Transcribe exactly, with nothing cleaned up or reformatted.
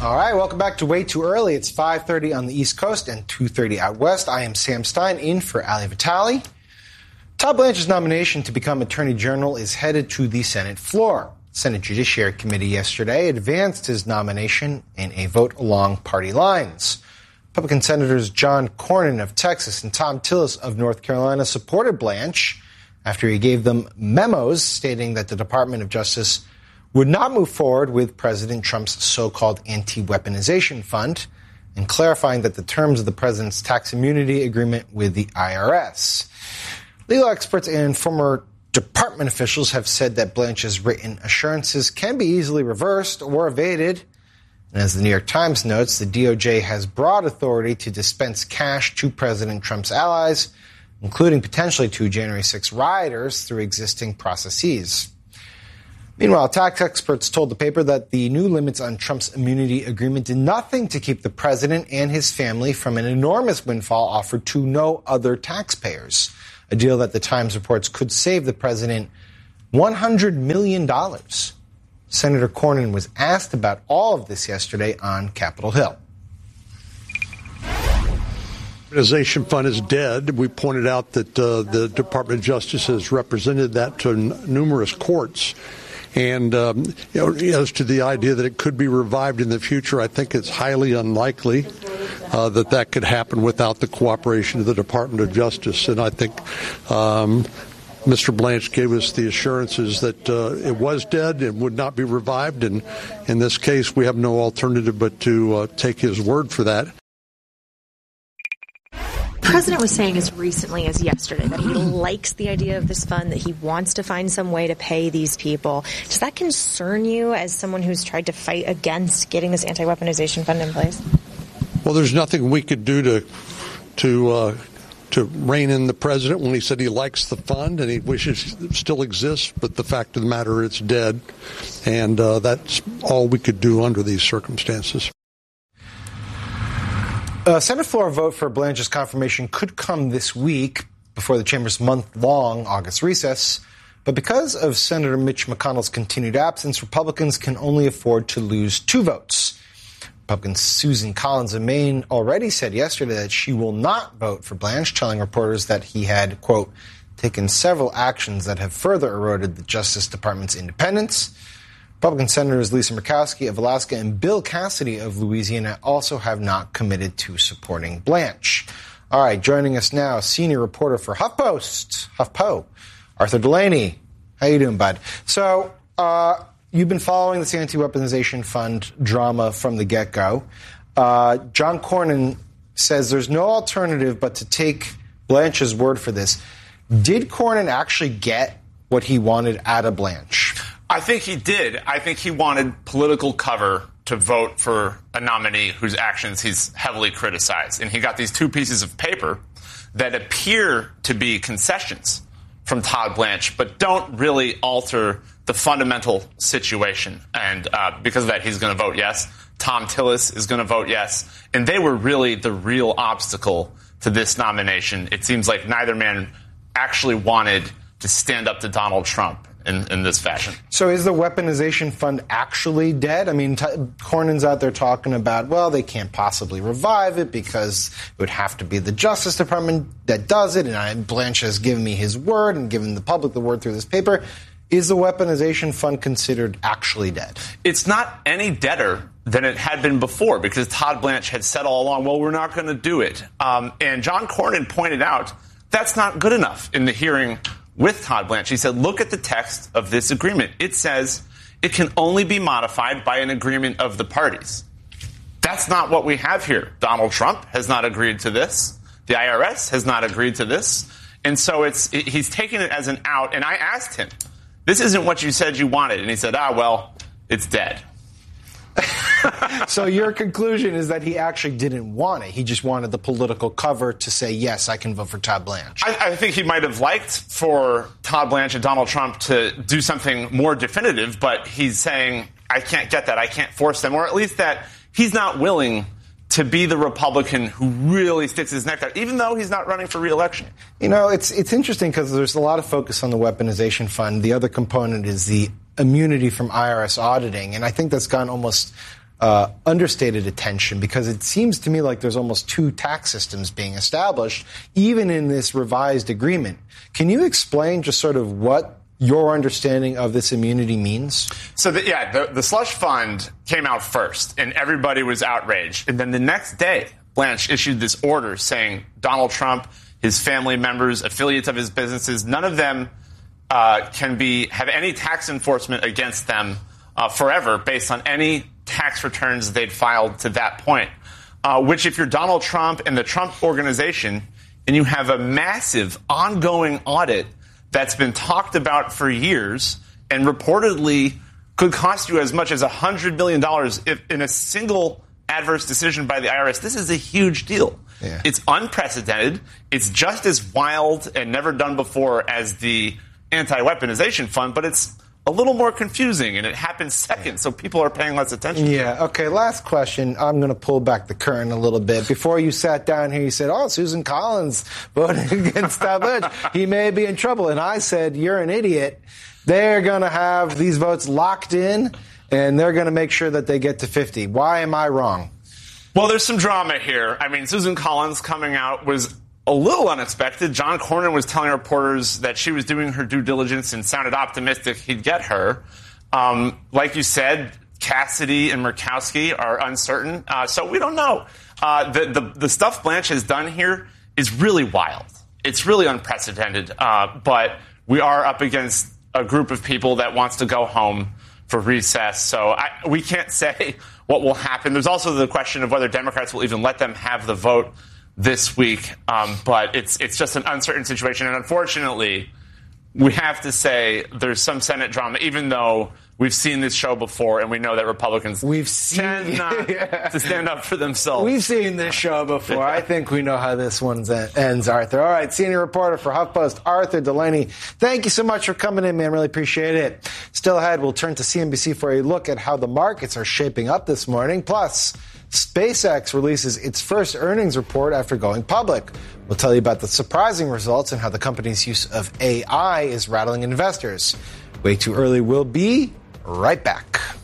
All right, welcome back to Way Too Early. It's five thirty on the East Coast and two thirty out west. I am Sam Stein, in for Ali Vitale. Todd Blanche's nomination to become Attorney General is headed to the Senate floor. Senate Judiciary Committee yesterday advanced his nomination in a vote along party lines. Republican Senators John Cornyn of Texas and Thom Tillis of North Carolina supported Blanche after he gave them memos stating that the Department of Justice would not move forward with President Trump's so-called anti-weaponization fund, and clarifying that the terms of the president's tax immunity agreement with the I R S. Legal experts and former department officials have said that Blanche's written assurances can be easily reversed or evaded. And as the New York Times notes, the D O J has broad authority to dispense cash to President Trump's allies, including potentially to January sixth rioters, through existing processes. Meanwhile, tax experts told the paper that the new limits on Trump's immunity agreement did nothing to keep the president and his family from an enormous windfall offered to no other taxpayers, a deal that the Times reports could save the president one hundred million dollars. Senator Cornyn was asked about all of this yesterday on Capitol Hill. The organization fund is dead. We pointed out that uh, the Department of Justice has represented that to n- numerous courts. And um, you know, as to the idea that it could be revived in the future, I think it's highly unlikely uh, that that could happen without the cooperation of the Department of Justice. And I think um, Mister Blanche gave us the assurances that uh, it was dead and would not be revived. And in this case, we have no alternative but to uh, take his word for that. The president was saying as recently as yesterday that he likes the idea of this fund, that he wants to find some way to pay these people. Does that concern you as someone who's tried to fight against getting this anti-weaponization fund in place? Well, there's nothing we could do to to uh, to rein in the president when he said he likes the fund and he wishes it still exists. But the fact of the matter, it's dead. And uh, that's all we could do under these circumstances. A Senate floor vote for Blanche's confirmation could come this week before the chamber's month-long August recess. But because of Senator Mitch McConnell's continued absence, Republicans can only afford to lose two votes. Republican Susan Collins of Maine already said yesterday that she will not vote for Blanche, telling reporters that he had, quote, taken several actions that have further eroded the Justice Department's independence. Republican Senators Lisa Murkowski of Alaska and Bill Cassidy of Louisiana also have not committed to supporting Blanche. All right, joining us now, senior reporter for HuffPost, HuffPo, Arthur Delaney. How you doing, bud? So uh, you've been following this anti-weaponization fund drama from the get-go. Uh, John Cornyn says there's no alternative but to take Blanche's word for this. Did Cornyn actually get what he wanted out of Blanche? I think he did. I think he wanted political cover to vote for a nominee whose actions he's heavily criticized. And he got these two pieces of paper that appear to be concessions from Todd Blanche, but don't really alter the fundamental situation. And uh, because of that, he's going to vote yes. Thom Tillis is going to vote yes. And they were really the real obstacle to this nomination. It seems like neither man actually wanted to stand up to Donald Trump in, in this fashion. So is the weaponization fund actually dead? I mean, t- Cornyn's out there talking about, well, they can't possibly revive it because it would have to be the Justice Department that does it, and I, Blanche has given me his word and given the public the word through this paper. Is the weaponization fund considered actually dead? It's not any deader than it had been before, because Todd Blanche had said all along, well, we're not going to do it. Um, and John Cornyn pointed out that's not good enough in the hearing with Todd Blanche. He said, look at the text of this agreement. It says it can only be modified by an agreement of the parties. That's not what we have here. Donald Trump has not agreed to this. The I R S has not agreed to this. And so it's it, he's taken it as an out. And I asked him, this isn't what you said you wanted. And he said, ah, well, it's dead. So your conclusion is that he actually didn't want it. He just wanted the political cover to say, yes, I can vote for Todd Blanche. I, I think he might have liked for Todd Blanche and Donald Trump to do something more definitive, but he's saying, I can't get that. I can't force them, or at least that he's not willing to be the Republican who really sticks his neck out, even though he's not running for re-election. You know, it's it's interesting because there's a lot of focus on the weaponization fund. The other component is the immunity from I R S auditing, and I think that's gone almost uh, understated attention, because it seems to me like there's almost two tax systems being established, even in this revised agreement. Can you explain just sort of what your understanding of this immunity means? So, the, yeah, the, the slush fund came out first, and everybody was outraged. And then the next day, Blanche issued this order saying Donald Trump, his family members, affiliates of his businesses, none of them uh, can be have any tax enforcement against them uh, forever based on any tax returns they'd filed to that point. Uh, which, if you're Donald Trump and the Trump organization, and you have a massive ongoing audit that's been talked about for years and reportedly could cost you as much as one hundred million dollars if in a single adverse decision by the I R S, this is a huge deal. Yeah. It's unprecedented. It's just as wild and never done before as the anti-weaponization fund, but it's a little more confusing, and it happens second, so people are paying less attention. Yeah, okay, last question. I'm going to pull back the curtain a little bit. Before you sat down here, you said, oh, Susan Collins voted against Todd Blanche. He may be in trouble. And I said, you're an idiot. They're going to have these votes locked in, and they're going to make sure that they get to fifty. Why am I wrong? Well, there's some drama here. I mean, Susan Collins coming out was a little unexpected. John Cornyn was telling reporters that she was doing her due diligence and sounded optimistic he'd get her. Um, like you said, Cassidy and Murkowski are uncertain, uh, so we don't know. Uh, the, the, the stuff Blanche has done here is really wild. It's really unprecedented, uh, but we are up against a group of people that wants to go home for recess, so I, we can't say what will happen. There's also the question of whether Democrats will even let them have the vote this week, um, but it's it's just an uncertain situation, and unfortunately, we have to say there's some Senate drama, even though we've seen this show before, and we know that Republicans we've seen, tend not yeah. to stand up for themselves. We've seen this show before. I think we know how this one ends, Arthur. All right, senior reporter for HuffPost, Arthur Delaney, thank you so much for coming in, man. Really appreciate it. Still ahead, we'll turn to C N B C for a look at how the markets are shaping up this morning. Plus, SpaceX releases its first earnings report after going public. We'll tell you about the surprising results and how the company's use of A I is rattling investors. Way Too Early will be right back.